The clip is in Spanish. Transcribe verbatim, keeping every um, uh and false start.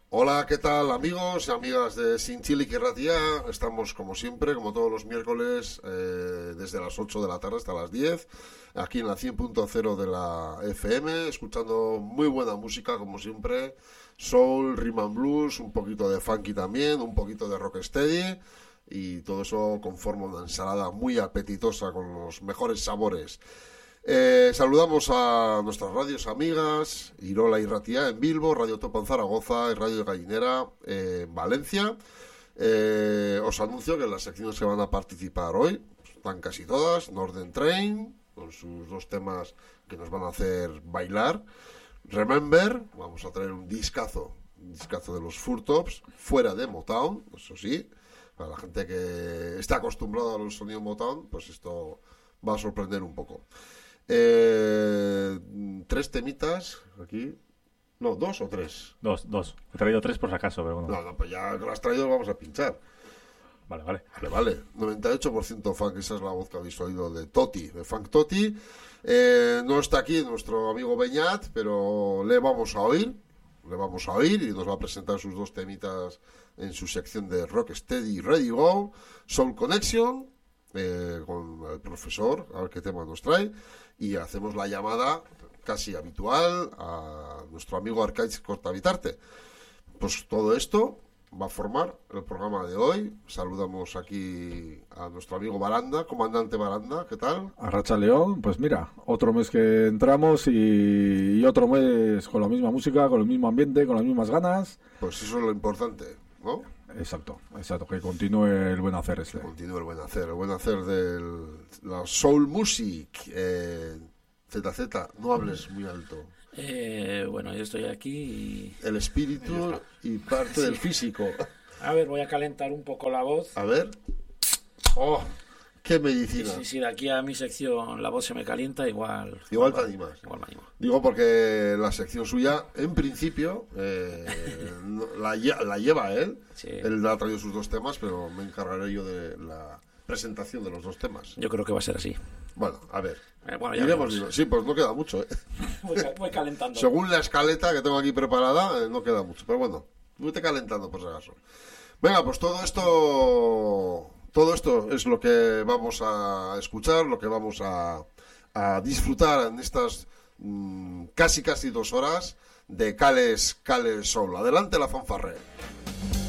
Hola, ¿qué tal amigos y amigas de Zintzilik Irratia? Estamos como siempre, como todos los miércoles, eh, desde las ocho de la tarde hasta las diez, aquí en la cien punto cero de la F M, escuchando muy buena música como siempre, soul, rhythm and blues, un poquito de funky también, un poquito de rocksteady y todo eso conforma una ensalada muy apetitosa con los mejores sabores. Eh, saludamos a nuestras radios amigas, Irola Irratia en Bilbo, Radio Topo en Zaragoza y Radio Gallinera eh, en Valencia. Eh, os anuncio que las secciones que van a participar hoy están casi todas. Northern Train, con sus dos temas que nos van a hacer bailar. Remember, vamos a traer un discazo, un discazo de los Furtops, fuera de Motown, eso sí. Para la gente que está acostumbrada a los sonidos Motown, pues esto va a sorprender un poco. Eh, tres temitas aquí. No, dos o tres. Dos, dos. He traído tres por si acaso, pero bueno. No, no, pues ya que lo has traído vamos a pinchar. Vale, vale. Vale, vale. noventa y ocho por ciento funk, esa es la voz que habéis oído de Toti, de Funk Toti. Eh, no está aquí nuestro amigo Beñat, pero le vamos a oír. Le vamos a oír y nos va a presentar sus dos temitas en su sección de Rocksteady Ready Go, Soul Connection, eh, con el profesor, a ver qué tema nos trae. Y hacemos la llamada casi habitual a nuestro amigo Arcaiz Cortavitarte. Pues todo esto va a formar el programa de hoy. Saludamos aquí a nuestro amigo Baranda, comandante Baranda, ¿qué tal? Arracha León, pues mira, otro mes que entramos y, y otro mes con la misma música, con el mismo ambiente, con las mismas ganas. Pues eso es lo importante, ¿no? Exacto, exacto, que continúe el buen hacer este. Que continúe el buen hacer, el buen hacer de la soul music. Eh, Z Z, no hables muy alto. Eh, bueno, yo estoy aquí y... El espíritu y parte sí. del físico. A ver, voy a calentar un poco la voz. A ver. ¡Oh! ¡Qué medicina! Si sí, sí, de aquí a mi sección la voz se me calienta, igual... Igual te animas. Igual me animo. Digo porque la sección suya, en principio, eh, la, la lleva él. Sí. Él ha traído sus dos temas, pero me encargaré yo de la presentación de los dos temas. Yo creo que va a ser así. Bueno, a ver. Eh, bueno, ya Iremos, sí, pues no queda mucho, ¿eh? Voy, voy calentando. Según la escaleta que tengo aquí preparada, eh, no queda mucho. Pero bueno, vete calentando por si acaso. Venga, pues todo esto... Todo esto es lo que vamos a escuchar, lo que vamos a, a disfrutar en estas mmm, casi casi dos horas de Cales Cales Soul. Adelante la fanfarre.